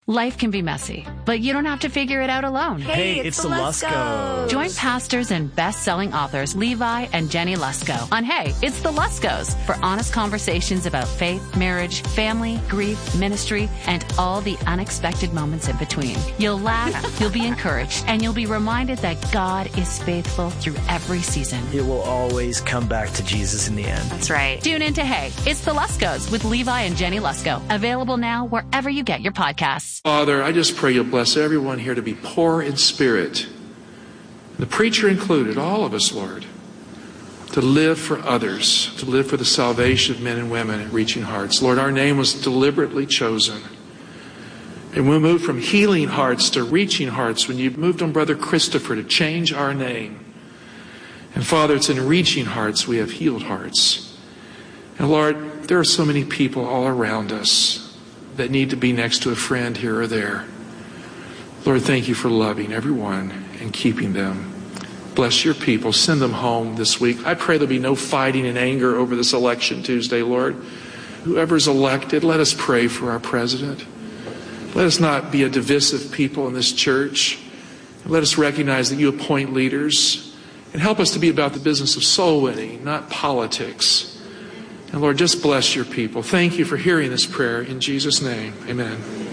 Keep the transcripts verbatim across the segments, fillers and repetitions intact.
Life can be messy, but you don't have to figure it out alone. Hey, Hey, it's, it's the the Luskos. Join pastors and best-selling authors Levi and Jenny Lusko on Hey, It's the Luskos for honest conversations about faith, marriage, family, grief, ministry, and all the unexpected moments in between. You'll laugh, you'll be encouraged, and you'll be reminded that God is faithful through every season. It will always come back to Jesus in the end. That's right. Tune in to Hey, It's the Luskos with Levi and Jenny Lusko. Available now wherever you get your podcasts. Father, I just pray you'll bless everyone here to be poor in spirit, the preacher included, all of us, Lord, to live for others, to live for the salvation of men and women at Reaching Hearts. Lord, our name was deliberately chosen. And we moved from Healing Hearts to Reaching Hearts when you moved on Brother Christopher to change our name. And Father, it's in Reaching Hearts we have healed hearts. And Lord, there are so many people all around us that need to be next to a friend here or there. Lord, thank you for loving everyone and keeping them. Bless your people. Send them home this week. I pray there'll be no fighting and anger over this election Tuesday, Lord. Whoever's elected, let us pray for our president. Let us not be a divisive people in this church. Let us recognize that you appoint leaders and help us to be about the business of soul winning, not politics. And Lord, just bless your people. Thank you for hearing this prayer. In Jesus' name, amen.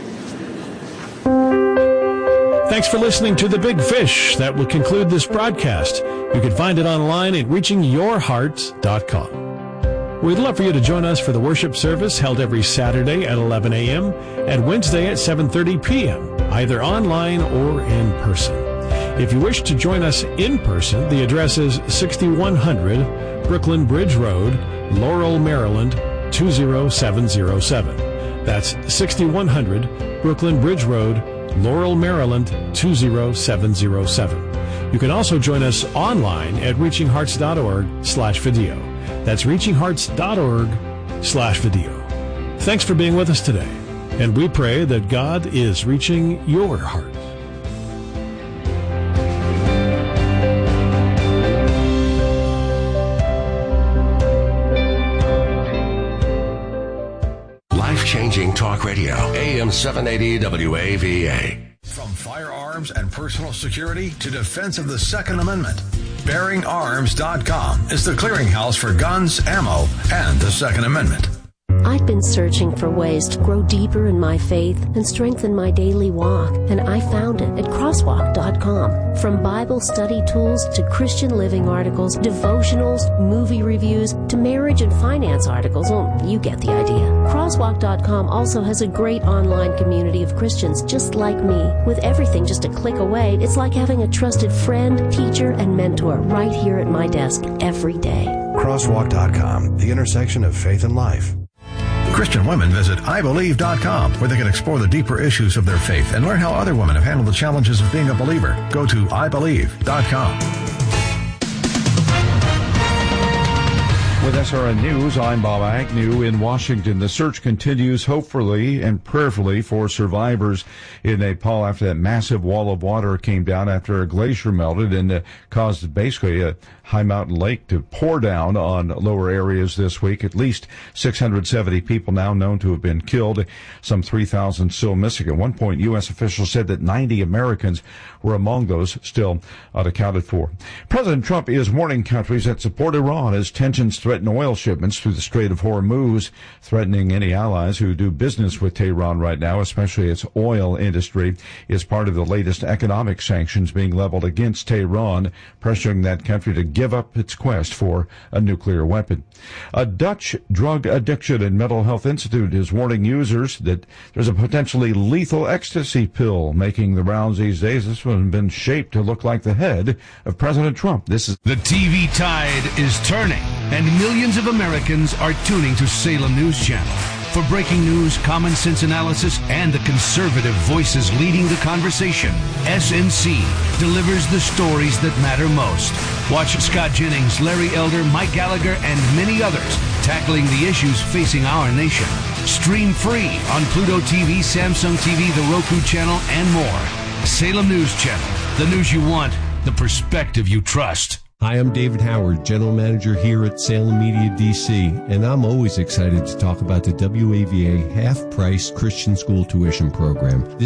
Thanks for listening to The Big Fish. That will conclude this broadcast. You can find it online at reaching your heart dot com. We'd love for you to join us for the worship service held every Saturday at eleven a.m. and Wednesday at seven thirty p.m., either online or in person. If you wish to join us in person, the address is sixty-one hundred Brooklyn Bridge Road, Laurel, Maryland, two zero seven zero seven. That's sixty-one hundred Brooklyn Bridge Road, Laurel, Maryland, two zero seven zero seven. You can also join us online at reaching hearts dot org slash video. That's reaching hearts dot org slash video. Thanks for being with us today, and we pray that God is reaching your heart. Life-changing talk radio, A M seven eighty W A V A. From firearms and personal security to defense of the Second Amendment, bearing arms dot com is the clearinghouse for guns, ammo, and the Second Amendment. I've been searching for ways to grow deeper in my faith and strengthen my daily walk, and I found it at crosswalk dot com. From Bible study tools to Christian living articles, devotionals, movie reviews, to marriage and finance articles, well, you get the idea. crosswalk dot com also has a great online community of Christians just like me. With everything just a click away, it's like having a trusted friend, teacher, and mentor right here at my desk every day. crosswalk dot com, the intersection of faith and life. Christian women visit I believe dot com, where they can explore the deeper issues of their faith and learn how other women have handled the challenges of being a believer. Go to I believe dot com. With S R N News, I'm Bob Agnew in Washington. The search continues hopefully and prayerfully for survivors in Nepal after that massive wall of water came down after a glacier melted and uh, caused basically a high mountain lake to pour down on lower areas this week. At least six hundred seventy people now known to have been killed, some three thousand still missing. At one point, U S officials said that ninety Americans were among those still unaccounted for. President Trump is warning countries that support Iran as tensions threaten oil shipments through the Strait of Hormuz, threatening any allies who do business with Tehran right now, especially its oil industry, is part of the latest economic sanctions being leveled against Tehran, pressuring that country to give up its quest for a nuclear weapon. A Dutch drug addiction and mental health institute is warning users that there's a potentially lethal ecstasy pill making the rounds these days. This one has been shaped to look like the head of President Trump. This is the T V tide is turning, and millions of Americans are tuning to Salem News Channel for breaking news, common sense analysis, and the conservative voices leading the conversation. S N C delivers the stories that matter most. Watch Scott Jennings, Larry Elder, Mike Gallagher, and many others tackling the issues facing our nation. Stream free on Pluto T V, Samsung T V, the Roku channel, and more. Salem News Channel, the news you want, the perspective you trust. Hi, I'm David Howard, General Manager here at Salem Media D C, and I'm always excited to talk about the W A V A half-price Christian school tuition program.